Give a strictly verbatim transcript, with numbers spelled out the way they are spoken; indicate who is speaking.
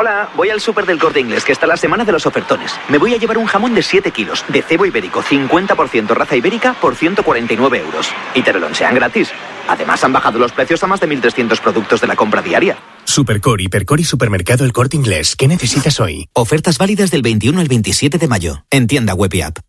Speaker 1: Hola, voy al súper del Corte Inglés, que está la semana de los ofertones. Me voy a llevar un jamón de siete kilos, de cebo ibérico, cincuenta por ciento raza ibérica, por ciento cuarenta y nueve euros. Y te lo lonchean gratis. Además, han bajado los precios a más de mil trescientos productos de la compra diaria.
Speaker 2: Supercore, Hipercore y Supermercado El Corte Inglés. ¿Qué necesitas hoy?
Speaker 3: Ofertas válidas del veintiuno al veintisiete de mayo. En tienda web y app.